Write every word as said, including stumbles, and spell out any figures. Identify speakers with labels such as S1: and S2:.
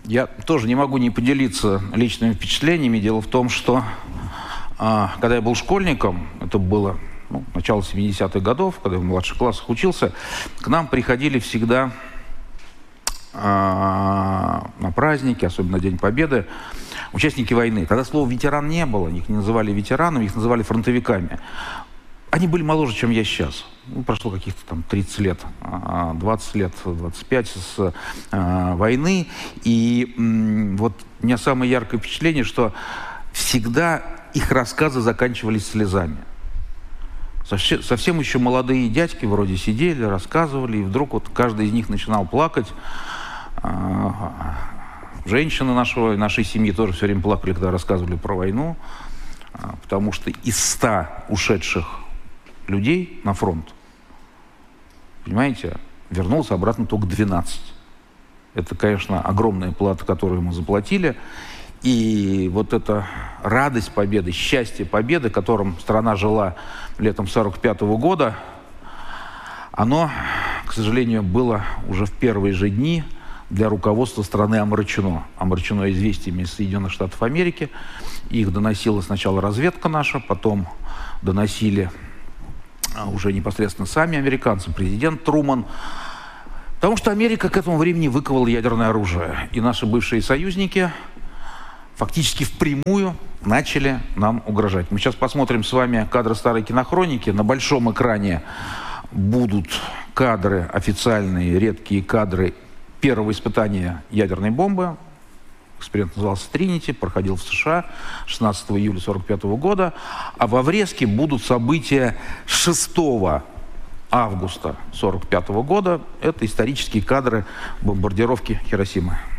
S1: Я тоже не могу не поделиться личными впечатлениями. Дело в том, что а, когда я был школьником, это было ну, начало семидесятых годов, когда я в младших классах учился, к нам приходили всегда а, на праздники, особенно День Победы, участники войны. Тогда слова «ветеран» не было, их не называли ветеранами, их называли фронтовиками. Они были моложе, чем я сейчас. Ну, прошло каких-то там тридцать лет, двадцать лет, двадцать пять с а, войны. И м, вот у меня самое яркое впечатление, что всегда их рассказы заканчивались слезами. Совсем, совсем еще молодые дядьки вроде сидели, рассказывали, и вдруг вот каждый из них начинал плакать. А, женщины нашего, нашей семьи тоже все время плакали, когда рассказывали про войну, а, потому что из ста ушедших людей на фронт, понимаете, вернулся обратно только двенадцать. Это, конечно, огромная плата, которую мы заплатили. И вот эта радость победы, счастье победы, которым страна жила летом сорок пятого года, оно, к сожалению, было уже в первые же дни для руководства страны омрачено. Омрачено известиями из Соединенных Штатов Америки. Их доносила сначала разведка наша, потом доносили уже непосредственно сами американцы, президент Труман. Потому что Америка к этому времени выковала ядерное оружие. И наши бывшие союзники фактически впрямую начали нам угрожать. Мы сейчас посмотрим с вами кадры старой кинохроники. На большом экране будут кадры, официальные, редкие кадры первого испытания ядерной бомбы. Эксперимент назывался «Тринити», проходил в США шестнадцатого июля сорок пятого года. А во врезке будут события шестого августа сорок пятого года. Это исторические кадры бомбардировки Хиросимы.